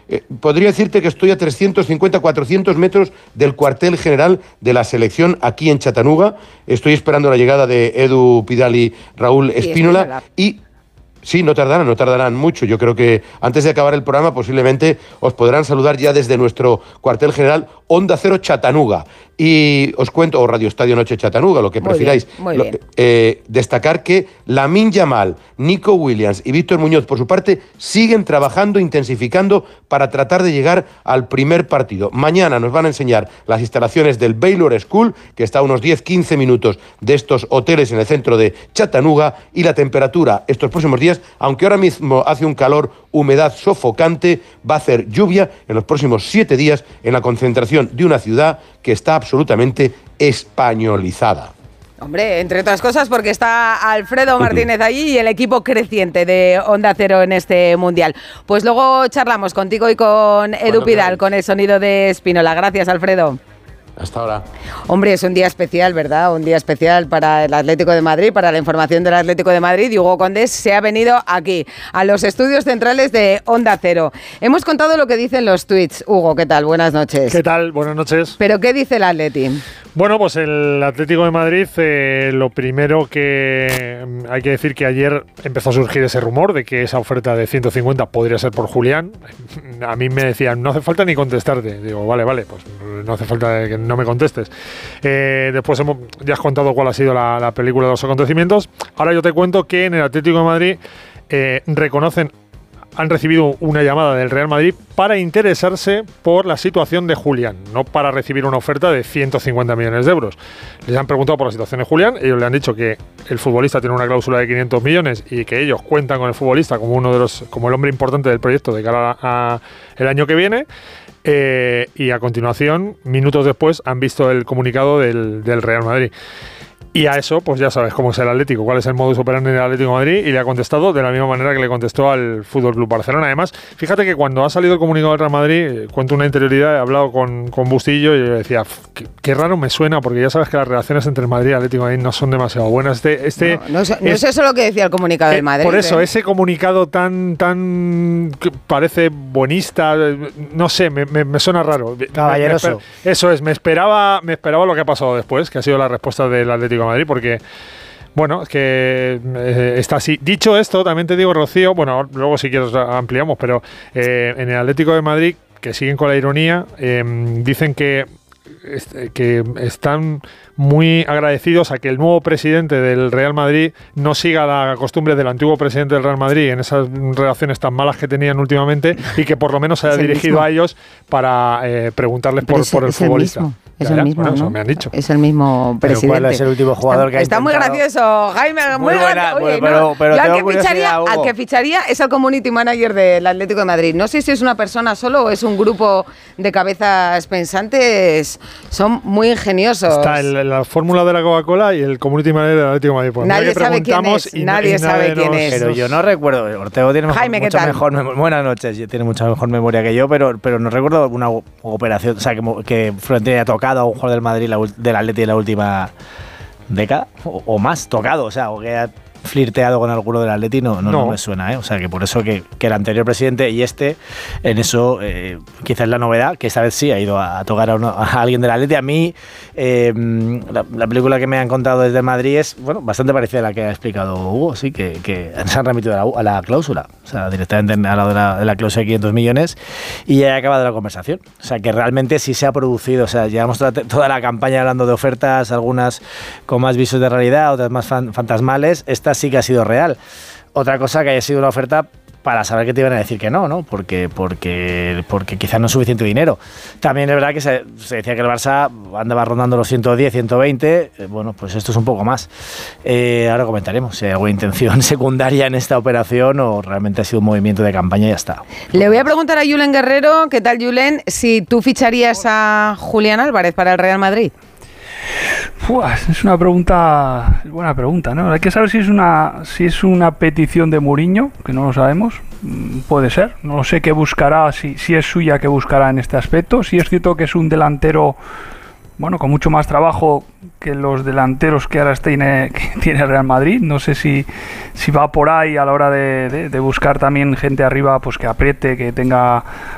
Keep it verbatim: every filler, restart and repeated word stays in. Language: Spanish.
eh, podría decirte que estoy a trescientos cincuenta, cuatrocientos metros del cuartel general de la selección aquí en Chattanooga. Estoy esperando la llegada de Edu Pidal y Raúl Espínola y... Sí, no tardarán, no tardarán mucho. Yo creo que antes de acabar el programa posiblemente os podrán saludar ya desde nuestro cuartel general Onda Cero Chattanooga. Y os cuento, o Radio Estadio Noche Chattanooga, lo que muy prefiráis. Bien, muy bien. Lo, eh, destacar que Lamine Yamal, Nico Williams y Víctor Muñoz, por su parte, siguen trabajando, intensificando para tratar de llegar al primer partido. Mañana nos van a enseñar las instalaciones del Baylor School, que está a unos diez a quince minutos de estos hoteles en el centro de Chattanooga, y la temperatura estos próximos días, aunque ahora mismo hace un calor, humedad sofocante, va a hacer lluvia en los próximos siete días en la concentración de una ciudad que está absolutamente españolizada. Hombre, entre otras cosas porque está Alfredo Martínez allí y el equipo creciente de Onda Cero en este Mundial. Pues luego charlamos contigo y con Edu bueno, Pidal, con el sonido de Espínola. Gracias, Alfredo. Hasta ahora. Hombre, es un día especial, ¿verdad? Un día especial para el Atlético de Madrid, para la información del Atlético de Madrid. Y Hugo Condés se ha venido aquí, a los estudios centrales de Onda Cero. Hemos contado lo que dicen los tweets. Hugo, ¿qué tal? Buenas noches. ¿Qué tal? Buenas noches. ¿Pero qué dice el Atleti? Bueno, pues el Atlético de Madrid, eh, lo primero que hay que decir que ayer empezó a surgir ese rumor de que esa oferta de ciento cincuenta podría ser por Julián. A mí me decían, no hace falta ni contestarte. Digo, vale, vale, pues no hace falta que no me contestes. Eh, después hemos, ya has contado cuál ha sido la, la película de los acontecimientos. Ahora yo te cuento que en el Atlético de Madrid eh, reconocen, han recibido una llamada del Real Madrid para interesarse por la situación de Julián, no para recibir una oferta de ciento cincuenta millones de euros. Les han preguntado por la situación de Julián, ellos le han dicho que el futbolista tiene una cláusula de quinientos millones y que ellos cuentan con el futbolista como uno de los, como el hombre importante del proyecto de cara a, a el año que viene. Eh, y a continuación, minutos después, han visto el comunicado del, del Real Madrid. Y a eso, pues ya sabes cómo es el Atlético, cuál es el modus operandi del Atlético de Madrid, y le ha contestado de la misma manera que le contestó al F C Barcelona. Además, fíjate que cuando ha salido el comunicado del Real Madrid, cuento una interioridad, he hablado con, con Bustillo y yo decía, qué, qué raro me suena, porque ya sabes que las relaciones entre el Madrid y el Atlético de Madrid no son demasiado buenas. Este, este no, no, es, no es, es eso lo que decía el comunicado eh, del Madrid. Por eso, ¿eh? ese comunicado tan, tan que parece buenista, no sé, me, me, me suena raro. Caballeroso. Me, me, eso es, me esperaba, me esperaba lo que ha pasado después, que ha sido la respuesta del Atlético de Madrid, porque bueno, es que eh, está así. Dicho esto, también te digo, Rocío, bueno, luego si quieres ampliamos, pero eh, en el Atlético de Madrid, que siguen con la ironía, eh, dicen que, que están muy agradecidos a que el nuevo presidente del Real Madrid no siga la costumbre del antiguo presidente del Real Madrid en esas relaciones tan malas que tenían últimamente, y que por lo menos se haya dirigido mismo a ellos para eh, preguntarles por, es, por el es futbolista. El es el mismo, bueno, ¿no? Eso me han dicho. Es el mismo presidente. ¿Cuál es el último jugador está, que ha Está intentado? muy gracioso, Jaime. Muy, muy buena, Oye, oye, pero, no, pero yo tengo al, que ficharía, Hugo. al que ficharía es al community manager del Atlético de Madrid. No sé si es una persona solo o es un grupo de cabezas pensantes. Son muy ingeniosos. Está el, la fórmula de la Coca-Cola y el community manager del Atlético de Madrid. Pues nadie sabe quién es. Y, nadie y sabe quién nos, es. Pero yo no recuerdo. Ortego tiene mejor, Jaime, ¿qué mucho tal? mejor memoria. Buenas noches. Tiene mucha mejor memoria que yo, pero, pero no recuerdo alguna operación, o sea, que, que Florentino haya tocado a un jugador del Madrid, la, del Atlético en la última década o, o más tocado, o sea, o que ha flirteado con alguno del Atleti, no, no, no. no me suena, ¿eh? O sea, que por eso que, que el anterior presidente y este, en eso eh, quizás la novedad, que esta vez sí ha ido a, a tocar a, uno, a alguien del Atleti. A mí, eh, la, la película que me han contado desde Madrid es, bueno, bastante parecida a la que ha explicado Hugo, sí, que, que se han remitido a la, a la cláusula, o sea, directamente a la de la, de la cláusula de quinientos millones, y ya ha acabado la conversación. O sea, que realmente sí se ha producido, o sea, llevamos toda, toda la campaña hablando de ofertas, algunas con más visos de realidad, otras más fan, fantasmales. Esta sí que ha sido real. Otra cosa que haya sido una oferta para saber que te iban a decir que no, ¿no? Porque, porque, porque quizás no es suficiente dinero. También es verdad que se, se decía que el Barça andaba rondando los ciento diez, ciento veinte. Eh, bueno, pues esto es un poco más. Eh, ahora comentaremos si hay alguna intención secundaria en esta operación o realmente ha sido un movimiento de campaña y ya está. Le voy a preguntar a Julen Guerrero, ¿qué tal, Julen? Si tú ficharías a Julián Álvarez para el Real Madrid. Uf, es una pregunta, buena pregunta, ¿no? Hay que saber si es una si es una petición de Mourinho, que no lo sabemos, puede ser, no sé qué buscará, si, si es suya, qué buscará en este aspecto. Si es cierto que es un delantero, bueno, con mucho más trabajo que los delanteros que ahora tiene, que tiene Real Madrid. No sé si, si va por ahí a la hora de, de, de buscar también gente arriba, pues que apriete, que tenga